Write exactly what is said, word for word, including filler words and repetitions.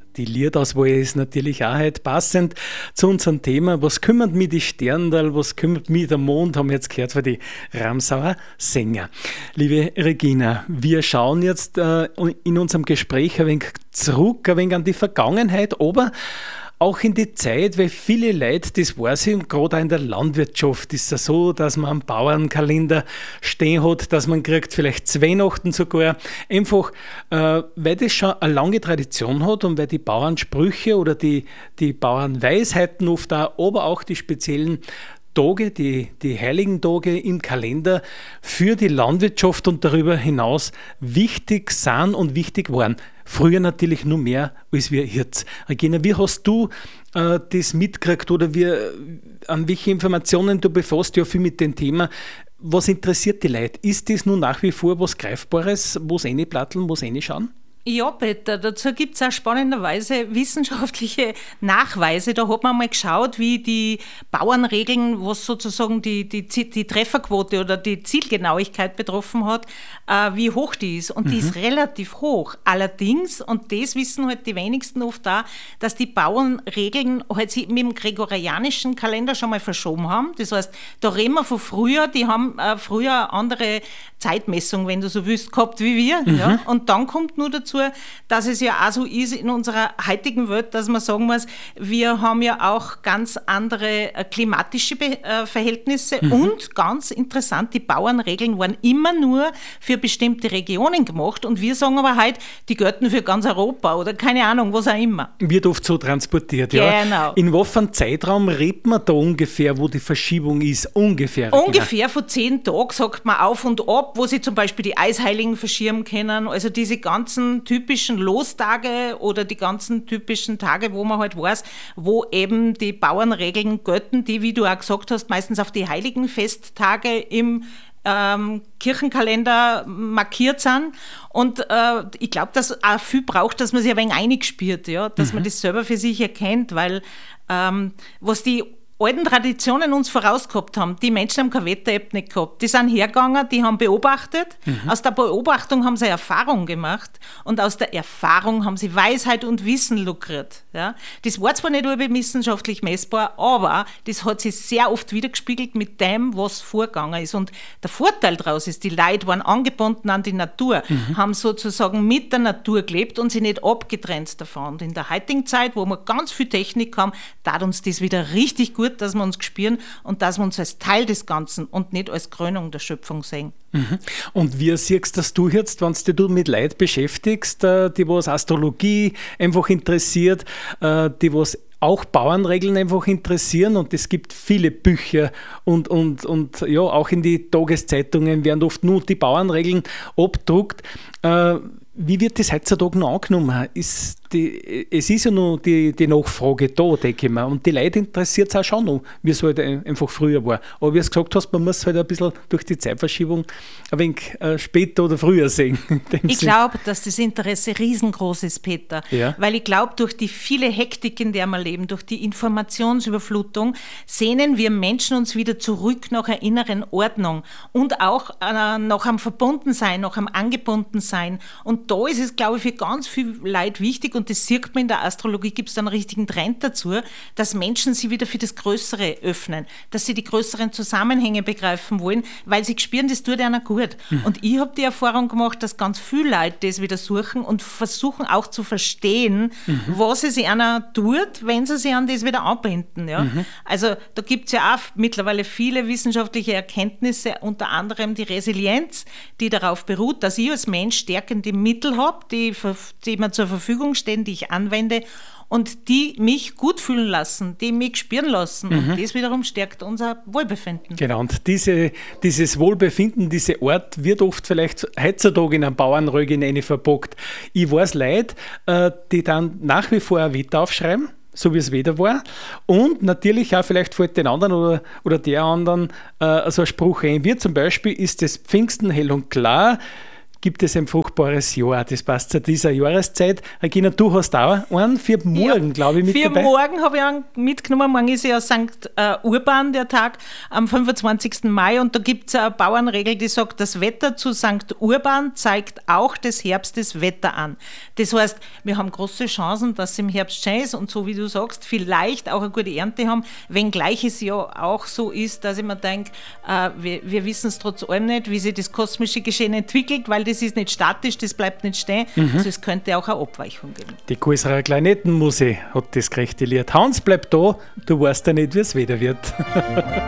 Die Liederauswahl ist natürlich auch heute passend zu unserem Thema. Was kümmert mich die Sterndal, was kümmert mich der Mond, haben wir jetzt gehört von die Ramsauer Sänger. Liebe Regina, wir schauen jetzt äh, in unserem Gespräch ein wenig zurück, ein wenig an die Vergangenheit, aber auch in die Zeit, weil viele Leute, das weiß ich, und gerade auch in der Landwirtschaft ist es so, dass man am Bauernkalender stehen hat, dass man kriegt vielleicht zu Weihnachten sogar, einfach äh, weil das schon eine lange Tradition hat und weil die Bauernsprüche oder die, die Bauernweisheiten oft auch, aber auch die speziellen Tage, die, die heiligen Tage im Kalender für die Landwirtschaft und darüber hinaus wichtig sind und wichtig waren. Früher natürlich nur mehr als wir jetzt. Regina, wie hast du äh, das mitgekriegt oder wie, an welche Informationen du befasst ja viel mit dem Thema? Was interessiert die Leute? Ist das nun nach wie vor was Greifbares, wo es reinplatteln, wo es reinschauen? Ja, Peter, dazu gibt es auch spannenderweise wissenschaftliche Nachweise. Da hat man mal geschaut, wie die Bauernregeln, was sozusagen die, die, die Trefferquote oder die Zielgenauigkeit betroffen hat, äh, wie hoch die ist. Und mhm. die ist relativ hoch. Allerdings, und das wissen halt die wenigsten oft da, dass die Bauernregeln halt sich mit dem gregorianischen Kalender schon mal verschoben haben. Das heißt, da reden wir von früher, die haben äh, früher andere Zeitmessung, wenn du so willst, gehabt wie wir. Mhm. Ja? Und dann kommt nur dazu, dass es ja auch so ist in unserer heutigen Welt, dass man sagen muss, wir haben ja auch ganz andere äh, klimatische Be- äh, Verhältnisse mhm. und ganz interessant, die Bauernregeln waren immer nur für bestimmte Regionen gemacht und wir sagen aber heute, die gelten für ganz Europa oder keine Ahnung, was auch immer. Wird oft so transportiert, ja. Genau. In was für einem Zeitraum redet man da ungefähr, wo die Verschiebung ist? Ungefähr. Ungefähr von zehn Tagen sagt man auf und ab, wo sie zum Beispiel die Eisheiligen verschieben können, also diese ganzen typischen Lostage oder die ganzen typischen Tage, wo man halt weiß, wo eben die Bauernregeln gelten, die, wie du auch gesagt hast, meistens auf die heiligen Festtage im ähm, Kirchenkalender markiert sind. Und äh, ich glaube, dass auch viel braucht, dass man sich ein wenig eingespielt, ja, dass mhm. man das selber für sich erkennt, weil ähm, was die alten Traditionen uns vorausgehabt haben. Die Menschen haben keine Wetter-App nicht gehabt. Die sind hergegangen, die haben beobachtet. Mhm. Aus der Beobachtung haben sie Erfahrung gemacht und aus der Erfahrung haben sie Weisheit und Wissen lukriert. Ja? Das war zwar nicht wissenschaftlich messbar, aber das hat sich sehr oft widergespiegelt mit dem, was vorgegangen ist. Und der Vorteil daraus ist, die Leute waren angebunden an die Natur, mhm. haben sozusagen mit der Natur gelebt und sich nicht abgetrennt davon. Und in der heutigen Zeit, wo wir ganz viel Technik haben, tat uns das wieder richtig gut, dass wir uns spüren und dass wir uns als Teil des Ganzen und nicht als Krönung der Schöpfung sehen. Mhm. Und wie siehst das du jetzt, wenn du dich mit Leuten beschäftigst, die was Astrologie einfach interessiert, die was auch Bauernregeln einfach interessieren und es gibt viele Bücher und, und, und ja, auch in die Tageszeitungen werden oft nur die Bauernregeln abgedruckt. Wie wird das heutzutage noch angenommen? Ist die, es ist ja noch die, die Nachfrage da, denke ich mal. Und die Leute interessiert es auch schon noch, wie es halt einfach früher war. Aber wie du gesagt hast, man muss halt ein bisschen durch die Zeitverschiebung ein wenig später oder früher sehen. Ich glaube, dass das Interesse riesengroß ist, Peter. Ja. Weil ich glaube, durch die viele Hektik, in der wir leben, durch die Informationsüberflutung, sehnen wir Menschen uns wieder zurück nach einer inneren Ordnung und auch äh, nach einem Verbundensein, nach einem Angebundensein. Und da ist es, glaube ich, für ganz viele Leute wichtig, und das sieht man in der Astrologie, gibt es einen richtigen Trend dazu, dass Menschen sich wieder für das Größere öffnen, dass sie die größeren Zusammenhänge begreifen wollen, weil sie spüren, das tut ihnen gut. Mhm. Und ich habe die Erfahrung gemacht, dass ganz viele Leute das wieder suchen und versuchen auch zu verstehen, mhm. was es ihnen tut, wenn sie sich an das wieder anbinden. Ja? Mhm. Also da gibt es ja auch mittlerweile viele wissenschaftliche Erkenntnisse, unter anderem die Resilienz, die darauf beruht, dass ich als Mensch stärkende Mittel habe, die, die mir zur Verfügung stehen, die ich anwende und die mich gut fühlen lassen, die mich spüren lassen. Mhm. Und das wiederum stärkt unser Wohlbefinden. Genau, und diese, dieses Wohlbefinden, diese Art wird oft vielleicht heutzutage in einem Bauernrögin eine verpackt. Ich weiß Leute, die dann nach wie vor ein Wetter aufschreiben, so wie es wieder war. Und natürlich auch vielleicht fällt den anderen oder, oder der anderen äh, so ein Spruch ein. Wie zum Beispiel ist das Pfingsten hell und klar, gibt es ein fruchtbares Jahr. Das passt zu dieser Jahreszeit. Regina, du hast auch einen für morgen, ja, glaube ich, mit für dabei. Für morgen habe ich einen mitgenommen. Morgen ist ja Sankt äh, Urban, der Tag, am fünfundzwanzigsten Mai. Und da gibt es eine Bauernregel, die sagt, das Wetter zu Sankt Urban zeigt auch des Herbstes Wetter an. Das heißt, wir haben große Chancen, dass es im Herbst schön ist und so wie du sagst, vielleicht auch eine gute Ernte haben, wenngleich es ja auch so ist, dass ich mir denke, äh, wir, wir wissen es trotz allem nicht, wie sich das kosmische Geschehen entwickelt, weil das ist nicht statisch, das bleibt nicht stehen. Mhm. Also es könnte auch eine Abweichung geben. Die größere Kleinettenmuse hat das gerechte Lied. Hans, bleib da, du weißt ja nicht, wie es wieder wird.